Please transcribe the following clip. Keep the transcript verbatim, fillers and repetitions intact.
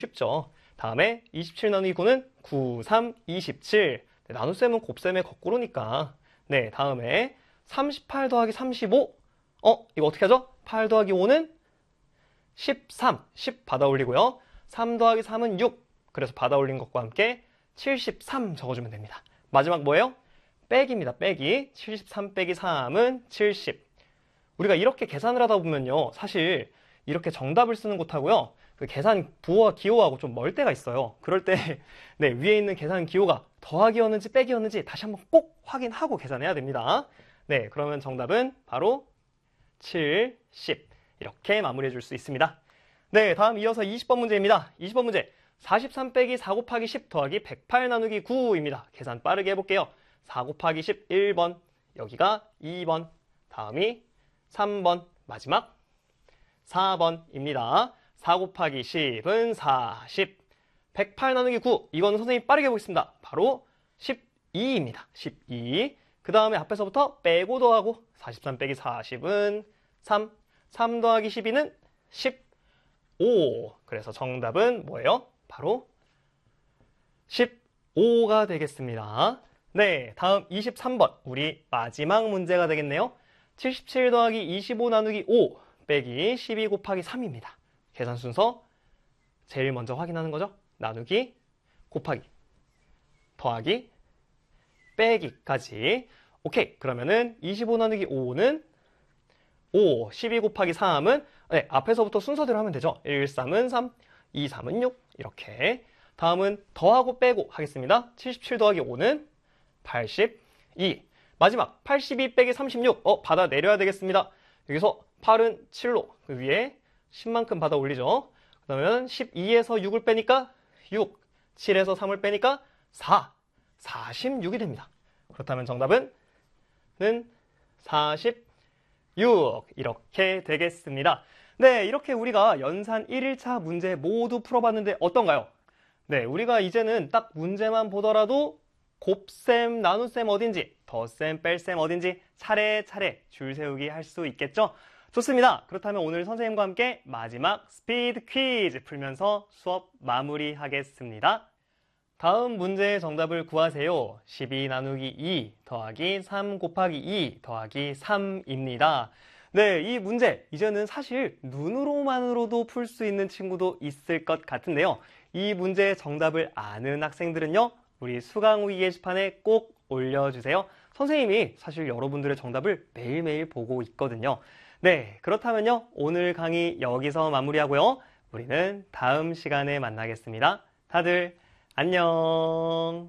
쉽죠. 다음에 이십칠 나누기 구는 구, 삼, 이십칠. 네, 나눗셈은 곱셈의 거꾸로니까. 네, 다음에 삼십팔 더하기 삼십오. 어, 이거 어떻게 하죠? 팔 더하기 오는 십삼. 십 받아 올리고요. 삼 더하기 삼은 육. 그래서 받아 올린 것과 함께 칠십삼 적어주면 됩니다. 마지막 뭐예요? 빼기입니다. 빼기. 칠십삼 빼기 삼은 칠십. 우리가 이렇게 계산을 하다 보면요. 사실 이렇게 정답을 쓰는 것하고요. 그 계산 부호와 기호하고 좀 멀 때가 있어요. 그럴 때 네, 위에 있는 계산 기호가 더하기였는지 빼기였는지 다시 한번 꼭 확인하고 계산해야 됩니다. 네, 그러면 정답은 바로 칠십. 이렇게 마무리해 줄 수 있습니다. 네, 다음 이어서 이십 번 문제입니다. 이십 번 문제. 사십삼 빼기 사 곱하기 십 더하기 백팔 나누기 구입니다. 계산 빠르게 해볼게요. 사 곱하기 십 일 번, 여기가 이 번, 다음이 삼 번, 마지막 사 번입니다. 사 곱하기 십은 사십, 백팔 나누기 구, 이거는 선생님이 빠르게 해보겠습니다. 바로 십이입니다. 십이. 그 다음에 앞에서부터 빼고 더하고 사십삼 빼기 사십은 삼, 삼 더하기 십이는 십오. 그래서 정답은 뭐예요? 바로 십오가 되겠습니다. 네, 다음 이십삼 번. 우리 마지막 문제가 되겠네요. 칠십칠 더하기 이십오 나누기 오 빼기 십이 곱하기 삼입니다. 계산 순서 제일 먼저 확인하는 거죠. 나누기, 곱하기, 더하기, 빼기까지. 오케이, 그러면은 이십오 나누기 오는 오, 십이 곱하기 삼은 네, 앞에서부터 순서대로 하면 되죠. 일, 삼은 삼, 이, 삼은 육. 이렇게. 다음은 더하고 빼고 하겠습니다. 칠십칠 더하기 오는 팔십이. 마지막 팔십이 빼기 삼십육. 어, 받아 내려야 되겠습니다. 여기서 팔은 칠로 그 위에 십만큼 받아 올리죠. 그러면 십이에서 육을 빼니까 육, 칠에서 삼을 빼니까 사, 사십육이 됩니다. 그렇다면 정답은 는 사십육. 이렇게 되겠습니다. 네, 이렇게 우리가 연산 일 일차 문제 모두 풀어봤는데 어떤가요? 네, 우리가 이제는 딱 문제만 보더라도 곱셈, 나눗셈 어딘지, 덧셈, 뺄셈 어딘지 차례차례 줄 세우기 할 수 있겠죠? 좋습니다. 그렇다면 오늘 선생님과 함께 마지막 스피드 퀴즈 풀면서 수업 마무리하겠습니다. 다음 문제의 정답을 구하세요. 십이 나누기 이 더하기 삼 곱하기 이 더하기 삼입니다. 네, 이 문제 이제는 사실 눈으로만으로도 풀 수 있는 친구도 있을 것 같은데요. 이 문제의 정답을 아는 학생들은요, 우리 수강후기 게시판에 꼭 올려주세요. 선생님이 사실 여러분들의 정답을 매일매일 보고 있거든요. 네, 그렇다면요, 오늘 강의 여기서 마무리하고요. 우리는 다음 시간에 만나겠습니다. 다들 안녕.